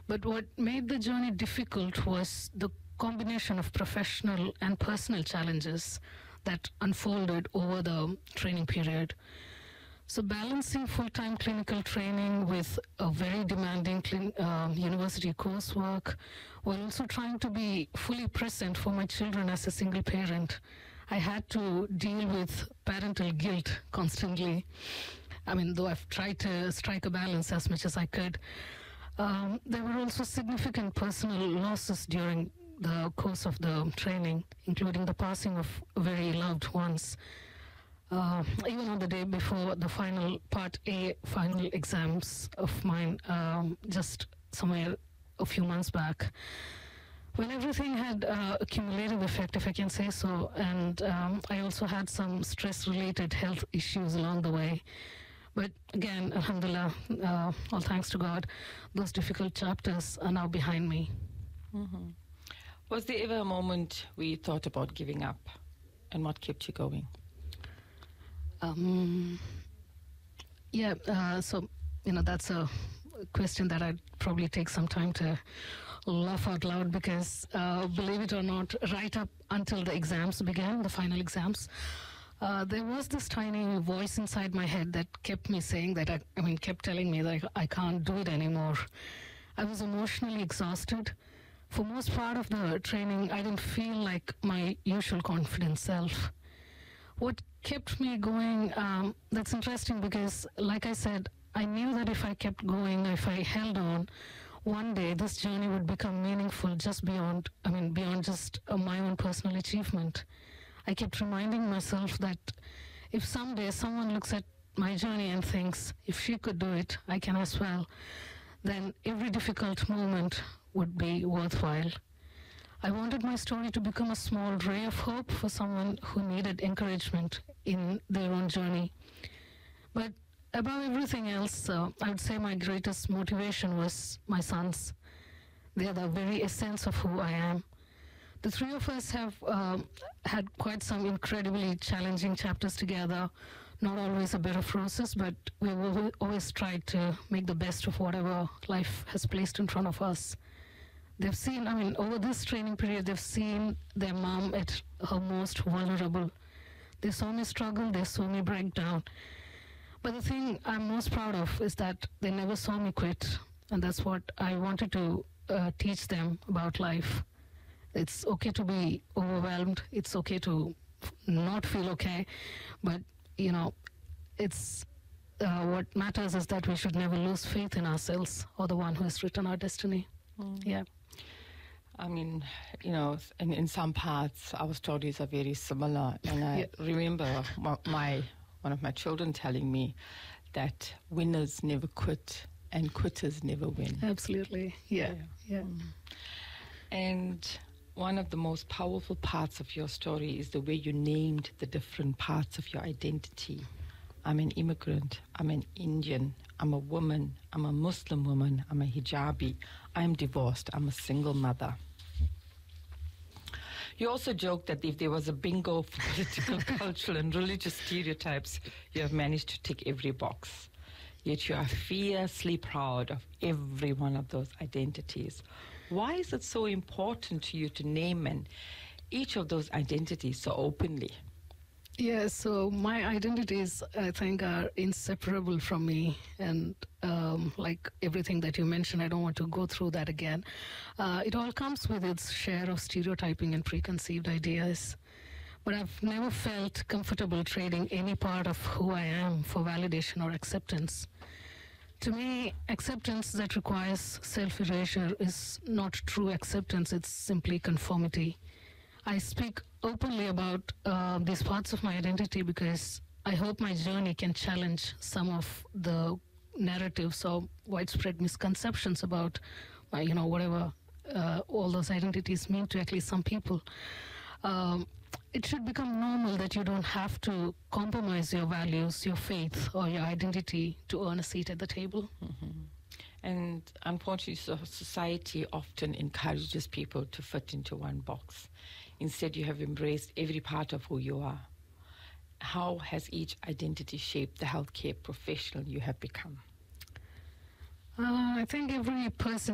But what made the journey difficult was the combination of professional and personal challenges that unfolded over the training period. So balancing full-time clinical training with a very demanding university coursework, while also trying to be fully present for my children as a single parent, I had to deal with parental guilt constantly. I mean, though I've tried to strike a balance as much as I could, there were also significant personal losses during the course of the training, including the passing of very loved ones. Even on the day before the final Part A final exams of mine, just somewhere a few months back, when everything had a cumulative effect, if I can say so, and I also had some stress-related health issues along the way. But again, alhamdulillah, all thanks to God, those difficult chapters are now behind me. Mm-hmm. Was there ever a moment where you thought about giving up, and what kept you going? So, that's a question that I'd probably take some time to laugh out loud because, believe it or not, right up until the exams began, the final exams, there was this tiny voice inside my head that kept me saying that, kept telling me that I can't do it anymore. I was emotionally exhausted. For most part of the training, I didn't feel like my usual confident self. What kept me going, that's interesting because, like I said, I knew that if I kept going, if I held on, one day this journey would become meaningful beyond just my own personal achievement. I kept reminding myself that if someday someone looks at my journey and thinks, if she could do it, I can as well, then every difficult moment would be worthwhile. I wanted my story to become a small ray of hope for someone who needed encouragement in their own journey. But above everything else, I would say my greatest motivation was my sons. They are the very essence of who I am. The three of us have had quite some incredibly challenging chapters together, not always a bed of roses, but we've always tried to make the best of whatever life has placed in front of us. They've seen, over this training period, they've seen their mom at her most vulnerable. They saw me struggle, they saw me break down. But the thing I'm most proud of is that they never saw me quit. And that's what I wanted to teach them about life. It's okay to be overwhelmed. It's okay to not feel okay. But, it's what matters is that we should never lose faith in ourselves or the one who has written our destiny. Yeah. In some parts, our stories are very similar. And I remember one of my children telling me that winners never quit and quitters never win. Absolutely. Yeah. And one of the most powerful parts of your story is the way you named the different parts of your identity. I'm an immigrant, I'm an Indian, I'm a woman, I'm a Muslim woman, I'm a hijabi, I'm divorced, I'm a single mother. You also joked that if there was a bingo of political, cultural and religious stereotypes, you have managed to tick every box. Yet you are fiercely proud of every one of those identities. Why is it so important to you to name each of those identities so openly? Yeah, so my identities, I think, are inseparable from me. And like everything that you mentioned, I don't want to go through that again. It all comes with its share of stereotyping and preconceived ideas. But I've never felt comfortable trading any part of who I am for validation or acceptance. To me, acceptance that requires self-erasure is not true acceptance, it's simply conformity. I speak openly about these parts of my identity because I hope my journey can challenge some of the narratives or widespread misconceptions about, whatever all those identities mean to at least some people. It should become normal that you don't have to compromise your values, your faith, or your identity to earn a seat at the table. Mm-hmm. And unfortunately, society often encourages people to fit into one box. Instead, you have embraced every part of who you are. How has each identity shaped the healthcare professional you have become? I think every person